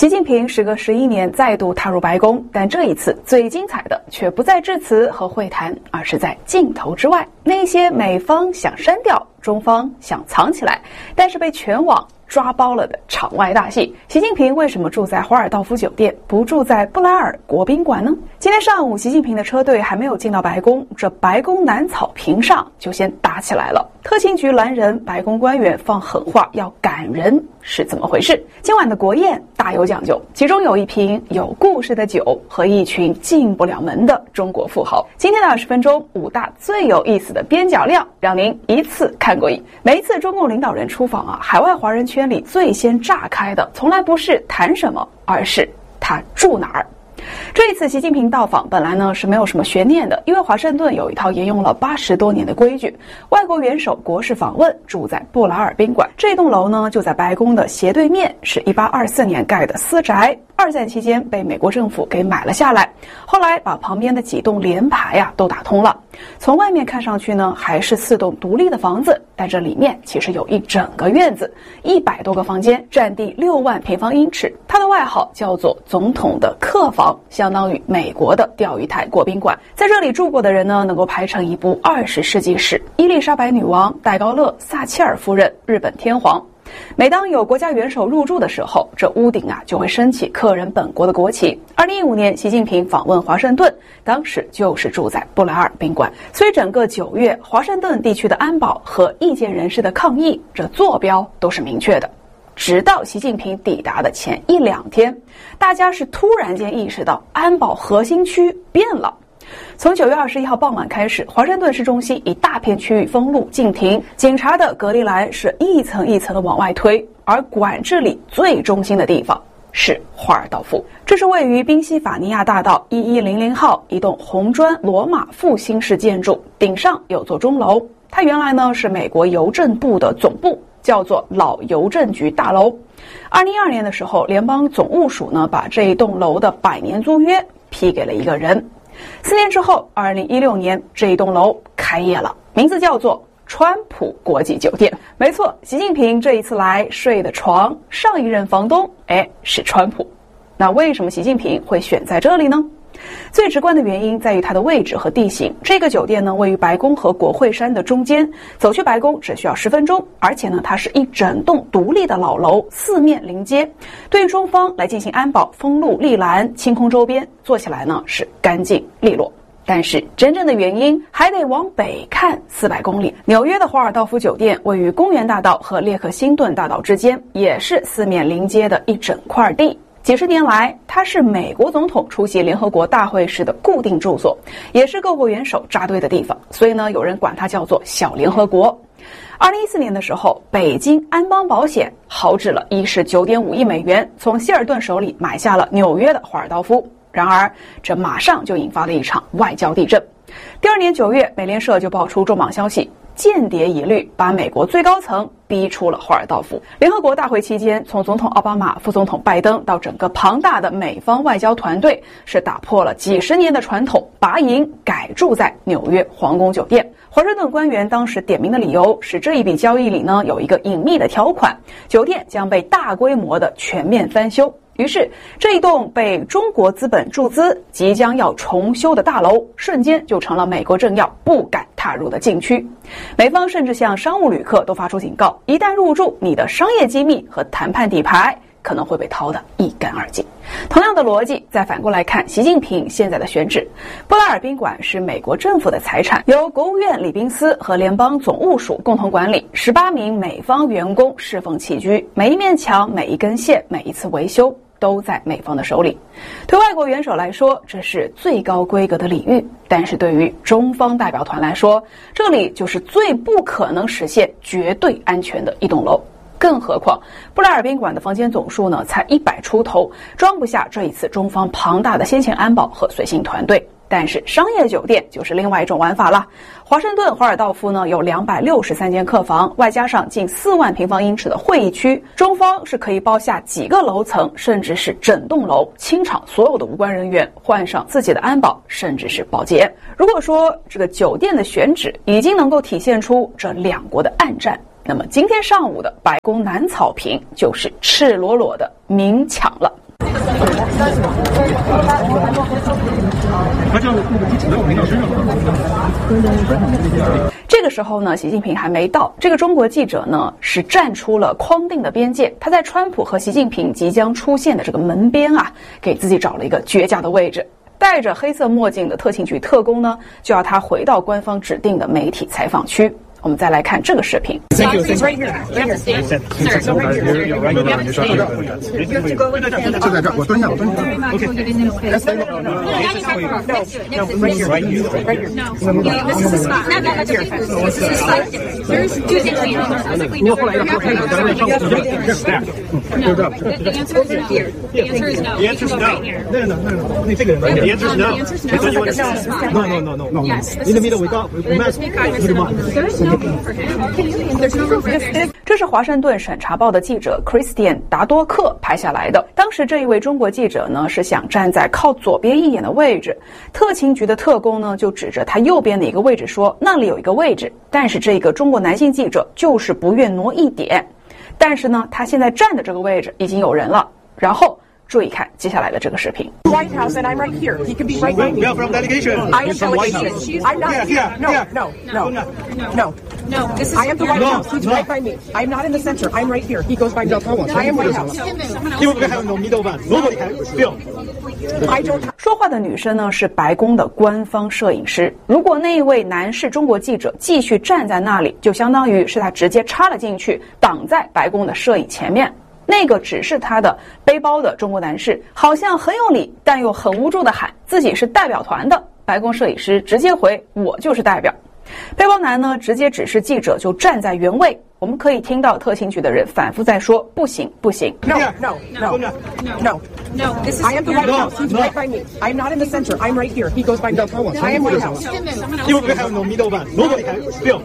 习近平时隔11年再度踏入白宫，但这一次最精彩的却不在致辞和会谈，而是在镜头之外，那些美方想删掉，中方想藏起来，但是被全网抓包了的场外大戏。习近平为什么住在华尔道夫酒店，不住在布莱尔国宾馆呢？今天上午，习近平的车队还没有进到白宫，这白宫南草坪上就先打起来了。特勤局拦人，白宫官员放狠话要赶人，是怎么回事？今晚的国宴大有讲究，其中有一瓶有故事的酒和一群进不了门的中国富豪。今天的20分钟，5大最有意思的边角料，让您一次看过瘾。每一次中共领导人出访海外华人圈里最先炸开的，从来不是谈什么，而是他住哪儿。这一次习近平到访本来呢是没有什么悬念的，因为华盛顿有一套沿用了80多年的规矩，外国元首国事访问住在布莱尔宾馆。这栋楼呢就在白宫的斜对面，是1824年盖的私宅，二战期间被美国政府给买了下来，后来把旁边的几栋联排都打通了。从外面看上去呢还是4栋独立的房子，但这里面其实有一整个院子，100多个房间，占地6万平方英尺。它的外号叫做总统的客房，相当于美国的钓鱼台国宾馆。在这里住过的人呢，能够排成一部20世纪史，伊丽莎白女王、戴高乐、撒切尔夫人、日本天皇。每当有国家元首入住的时候，这屋顶就会升起客人本国的国旗。2015年习近平访问华盛顿，当时就是住在布莱尔宾馆。所以整个9月，华盛顿地区的安保和意见人士的抗议，这坐标都是明确的。直到习近平抵达的前1-2天，大家是突然间意识到安保核心区变了。从9月21号傍晚开始，华盛顿市中心一大片区域封路禁停，警察的隔离栏是一层一层的往外推，而管制里最中心的地方是华尔道夫。这是位于宾夕法尼亚大道1100号一栋红砖罗马复兴式建筑，顶上有座钟楼。它原来呢是美国邮政部的总部，叫做老邮政局大楼。2012年的时候，联邦总务署呢把这一栋楼的100年租约批给了一个人。4年之后，2016年这一栋楼开业了，名字叫做川普国际酒店。没错，习近平这一次来睡的床，上一任房东是川普。那为什么习近平会选在这里呢？最直观的原因在于它的位置和地形。这个酒店呢位于白宫和国会山的中间，走去白宫只需要10分钟，而且呢它是一整栋独立的老楼，4面临街，对中方来进行安保、封路、立栏、清空周边，做起来呢是干净利落。但是真正的原因还得往北看400公里。纽约的华尔道夫酒店位于公园大道和列克星顿大道之间，也是4面临街的一整块地。几十年来，它是美国总统出席联合国大会时的固定住所，也是各国元首扎堆的地方，所以呢，有人管它叫做小联合国。2014年的时候，北京安邦保险豪掷了1市9.5亿美元，从希尔顿手里买下了纽约的华尔道夫。然而，这马上就引发了一场外交地震。第2年9月，美联社就爆出重磅消息，间谍疑虑把美国最高层逼出了华尔道夫。联合国大会期间，从总统奥巴马、副总统拜登到整个庞大的美方外交团队，是打破了几十年的传统，拔营改住在纽约皇宫酒店。华盛顿官员当时点名的理由是，这一笔交易里呢有一个隐秘的条款，酒店将被大规模的全面翻修。于是，这一栋被中国资本注资、即将要重修的大楼，瞬间就成了美国政要不敢踏入的禁区。美方甚至向商务旅客都发出警告，一旦入住，你的商业机密和谈判底牌可能会被掏得一干二净。同样的逻辑，再反过来看习近平现在的选址。布莱尔宾馆是美国政府的财产，由国务院礼宾司和联邦总务署共同管理，18名美方员工侍奉起居，每一面墙、每一根线、每一次维修都在美方的手里。对外国元首来说，这是最高规格的礼遇，但是对于中方代表团来说，这里就是最不可能实现绝对安全的一栋楼。更何况布莱尔宾馆的房间总数呢才100出头，装不下这一次中方庞大的先前安保和随行团队。但是商业酒店就是另外一种玩法了。华盛顿华尔道夫呢有263间客房，外加上近4万平方英尺的会议区，中方是可以包下几个楼层，甚至是整栋楼，清场所有的无关人员，换上自己的安保，甚至是保洁。如果说这个酒店的选址已经能够体现出这两国的暗战，那么今天上午的白宫南草坪就是赤裸裸的明抢了。 这个时候呢，习近平还没到。这个中国记者呢，是站出了框定的边界，他在川普和习近平即将出现的这个门边啊，给自己找了一个绝佳的位置。戴着黑色墨镜的特勤局特工呢，就要他回到官方指定的媒体采访区。我们再来看这个视频。 Thank you. Right here. Right here. Sir. Right here. You have to go with them. 就在这儿，我蹲下，我蹲下。 Okay. No. Right here. Right here. Right here. No. This is a spot. That's your fence. This is a spot. There's two things we know. No. The answer is no. The answer is no. The answer is no. No. 这个人 The answer is no. The answer is no. No. Yes. In the middle, we got. We met. There's no room for him. There's no room for him. 这是华盛顿审查报的记者 Christian 达多克拍下来的。当时这一位中国记者呢，是想站在靠左边一点的位置，特勤局的特工呢就指着他右边的一个位置说那里有一个位置，但是这个中国男性记者就是不愿挪一点。但是呢，他现在站的这个位置已经有人了。然后注意看接下来的这个视频。 White House and I'm right here. He can be right by me. We are from delegation. I am delegation. I'm not here. No. No. This is. I am the White House. He's right by me. I'm not in the center. I'm right here. He goes by me. I am White House. You have no middle one. Nobody can film. I don't. 说话的女生呢是白宫的官方摄影师。如果那一位男士中国记者继续站在那里，就相当于是他直接插了进去，挡在白宫的摄影前面。那个只是他的背包的中国男士，好像很有理，但又很无助地喊自己是代表团的。白宫摄影师直接回：“我就是代表。”背包男呢，直接指示记者就站在原位。我们可以听到特勤局的人反复在说：“不行，不行。” No. This is. I am the White House. He's right by me. I'm not in the center. I'm right here. He goes by me. I am White House. You have no middle one. Nobody can film.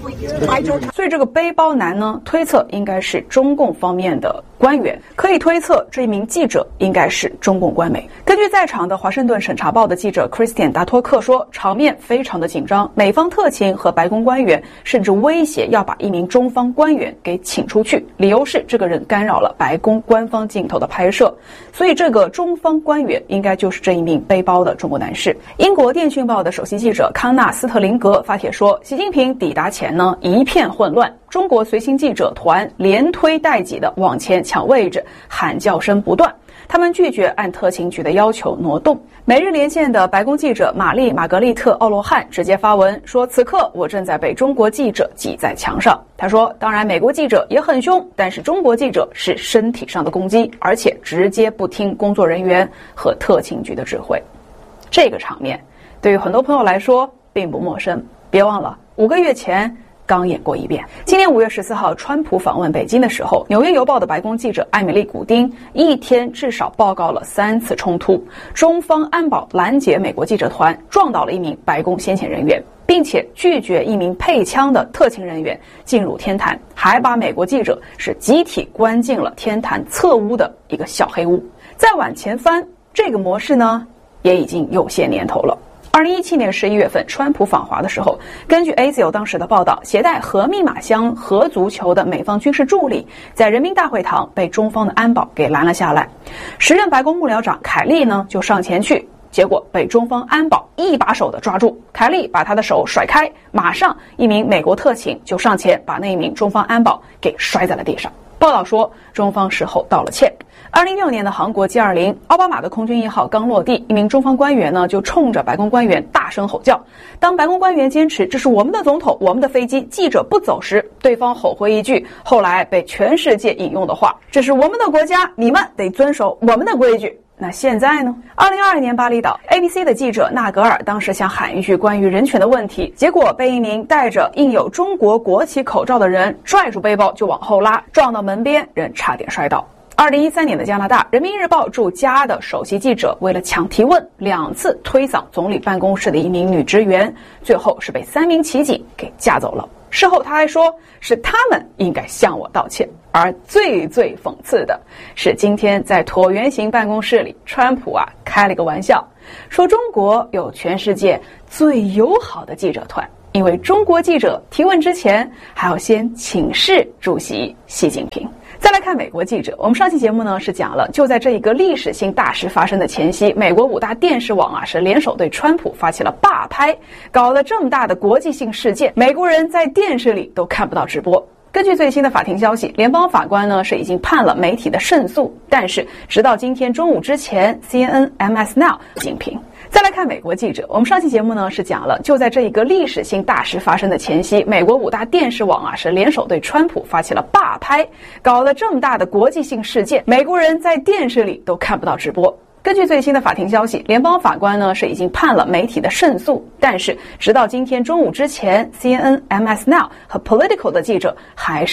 I don't. 所以这个背包男呢，推测应该是中共方面的官员，可以推测这一名记者应该是中共官媒。根据在场的华盛顿审查报的记者 Christian 达托克说，场面非常的紧张，美方特勤和白宫官员甚至威胁要把一名中方官员给请出去，理由是这个人干扰了白宫官方镜头的拍摄。所以这个中方官员应该就是这一名背包的中国男士。英国电讯报的首席记者康纳斯特林格发帖说，习近平抵达前呢一片混乱，中国随行记者团连推带挤的往前抢位置，喊叫声不断。他们拒绝按特勤局的要求挪动。每日连线的白宫记者玛丽·玛格丽特·奥罗汉直接发文说，此刻我正在被中国记者挤在墙上。他说，当然美国记者也很凶，但是中国记者是身体上的攻击，而且直接不听工作人员和特勤局的指挥。这个场面对于很多朋友来说并不陌生，别忘了5个月前刚演过一遍。今年5月14号，川普访问北京的时候，《纽约邮报》的白宫记者艾米丽·古丁一天至少报告了3次冲突，中方安保拦截美国记者团，撞倒了一名白宫先遣人员，并且拒绝一名配枪的特勤人员进入天坛，还把美国记者是集体关进了天坛侧屋的一个小黑屋。再往前翻，这个模式呢也已经有些年头了。2017年11月份，川普访华的时候，根据 ASIO 当时的报道，携带核密码箱、核足球的美方军事助理在人民大会堂被中方的安保给拦了下来。时任白宫幕僚长凯利呢就上前去，结果被中方安保一把手的抓住。凯利把他的手甩开，马上一名美国特勤就上前把那一名中方安保给摔在了地上。报道说，中方事后道了歉。2016年的韩国 G20， 奥巴马的空军1号刚落地，一名中方官员呢就冲着白宫官员大声吼叫。当白宫官员坚持这是我们的总统、我们的飞机，记者不走时，对方吼回一句后来被全世界引用的话：这是我们的国家，你们得遵守我们的规矩。那现在呢？2022年巴厘岛 ABC 的记者纳格尔当时想喊一句关于人权的问题，结果被一名戴着印有中国国旗口罩的人拽住背包就往后拉，撞到门边，人差点摔倒。2013年的加拿大，人民日报驻加的首席记者为了抢提问，2次推搡总理办公室的一名女职员，最后是被3名骑警给架走了。事后他还说是他们应该向我道歉。而最讽刺的是，今天在椭圆形办公室里，川普开了个玩笑，说中国有全世界最友好的记者团，因为中国记者提问之前还要先请示主席习近平。 再来看美国记者，我们上期节目呢是讲了，就在这一个历史性大事发生的前夕，美国5大电视网是联手对川普发起了罢拍，搞了这么大的国际性事件，美国人在电视里都看不到直播。根据最新的法庭消息，联邦法官呢是已经判了媒体的胜诉，但是直到今天中午之前 CNN、MS Now 竞评。再来看美国记者，我们上期节目呢是讲了，就在这一个历史性大事发生的前夕，美国5大电视网是联手对川普发起了罢拍，搞了这么大的国际性事件，美国人在电视里都看不到直播。根据最新的法庭消息，联邦法官呢是已经判了媒体的胜诉，但是直到今天中午之前 CNN、MS Now 和 Politico 的记者还是